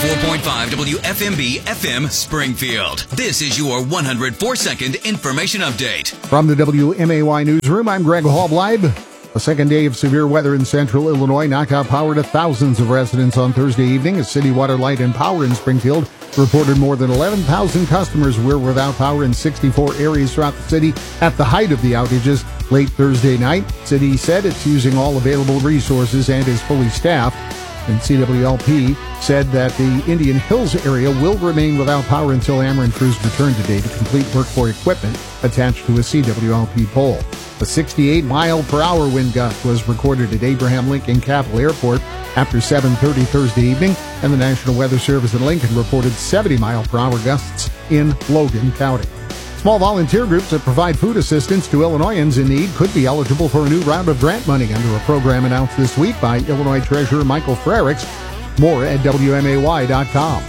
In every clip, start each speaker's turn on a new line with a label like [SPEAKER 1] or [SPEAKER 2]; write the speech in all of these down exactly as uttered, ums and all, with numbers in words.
[SPEAKER 1] four point five W F M B F M Springfield. This is your one hundred four second information update.
[SPEAKER 2] From the W M A Y Newsroom, I'm Greg Hallbleib. A second day of severe weather in central Illinois knocked out power to thousands of residents on Thursday evening as City Water, Light and Power in Springfield reported more than eleven thousand customers were without power in sixty-four areas throughout the city at the height of the outages late Thursday night. City said it's using all available resources and is fully staffed. And C W L P said that the Indian Hills area will remain without power until Ameren crews return today to complete work for equipment attached to a C W L P pole. A sixty-eight mile per hour wind gust was recorded at Abraham Lincoln Capital Airport after seven thirty Thursday evening, and the National Weather Service in Lincoln reported seventy mile per hour gusts in Logan County. Small volunteer groups that provide food assistance to Illinoisans in need could be eligible for a new round of grant money under a program announced this week by Illinois Treasurer Michael Frerichs. More at W M A Y dot com.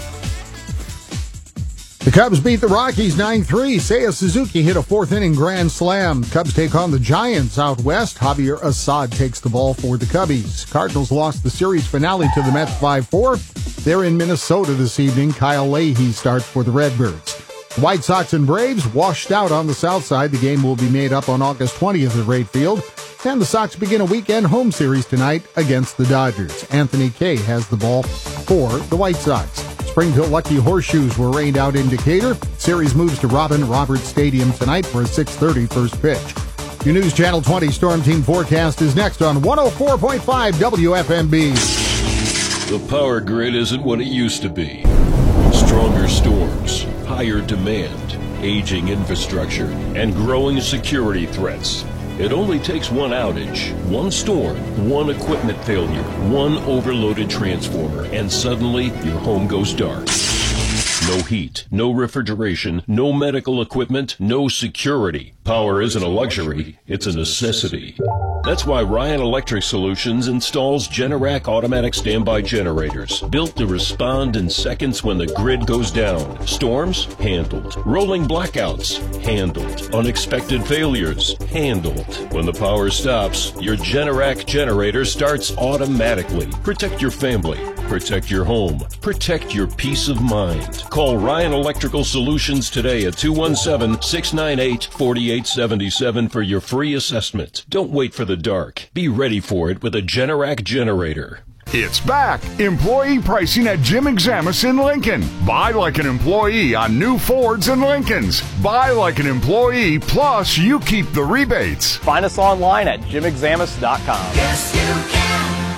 [SPEAKER 2] The Cubs beat the Rockies nine three. Seiya Suzuki hit a fourth-inning grand slam. Cubs take on the Giants out west. Javier Assad takes the ball for the Cubbies. Cardinals lost the series finale to the Mets five four. They're in Minnesota this evening. Kyle Leahy starts for the Redbirds. The White Sox and Braves washed out on the south side. The game will be made up on August twentieth at Wright Field. And the Sox begin a weekend home series tonight against the Dodgers. Anthony Kay has the ball for the White Sox. Springfield Lucky Horseshoes were rained out in Decatur. Series moves to Robin Roberts Stadium tonight for a six thirty first pitch. Your News Channel twenty Storm Team forecast is next on one oh four point five W F M B.
[SPEAKER 3] The power grid isn't what it used to be. Stronger storms, higher demand, aging infrastructure, and growing security threats. It only takes one outage, one storm, one equipment failure, one overloaded transformer, and suddenly your home goes dark. No heat, no refrigeration, no medical equipment, no security. Power isn't a luxury, it's a necessity. That's why Ryan Electric Solutions installs Generac automatic standby generators, built to respond in seconds when the grid goes down. Storms? Handled. Rolling blackouts? Handled. Unexpected failures? Handled. When the power stops, your Generac generator starts automatically. Protect your family. Protect your home. Protect your peace of mind. Call Ryan Electrical Solutions today at two one seven, six nine eight, four eight seven seven for your free assessment. Don't wait for the dark. Be ready for it with a Generac generator.
[SPEAKER 4] It's back. Employee pricing at Jim Examus in Lincoln. Buy like an employee on new Fords and Lincolns. Buy like an employee, plus you keep the rebates.
[SPEAKER 5] Find us online at jim examus dot com.
[SPEAKER 6] Yes, you can.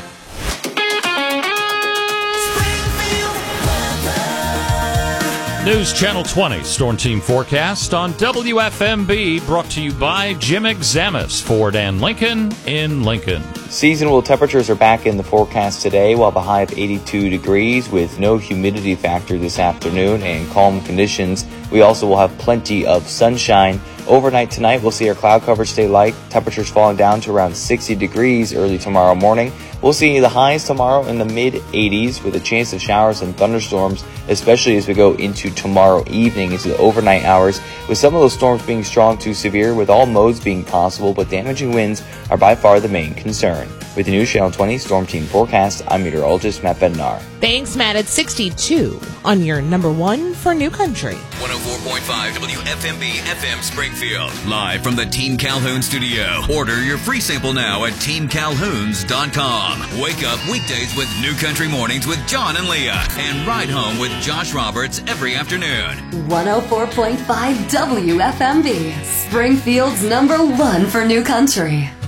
[SPEAKER 7] News Channel twenty Storm Team forecast on W F M B, brought to you by Jim Examus, Ford and Lincoln in Lincoln.
[SPEAKER 8] Seasonal temperatures are back in the forecast today, while the high of eighty-two degrees with no humidity factor this afternoon and calm conditions. We also will have plenty of sunshine. Overnight tonight, we'll see our cloud coverage stay light, temperatures falling down to around sixty degrees early tomorrow morning. We'll see the highs tomorrow in the mid eighties with a chance of showers and thunderstorms, especially as we go into tomorrow evening into the overnight hours, with some of those storms being strong to severe, with all modes being possible, but damaging winds are by far the main concern. With the News Channel twenty Storm Team forecast, I'm meteorologist Matt Bednar.
[SPEAKER 9] Thanks, Matt. At sixty-two on your number one for New Country.
[SPEAKER 1] one oh four point five W F M B F M Springfield. Live from the Team Calhoun studio. Order your free sample now at team calhouns dot com. Wake up weekdays with New Country Mornings with John and Leah, and ride home with Josh Roberts every afternoon.
[SPEAKER 6] one oh four point five W F M B, Springfield's number one for New Country.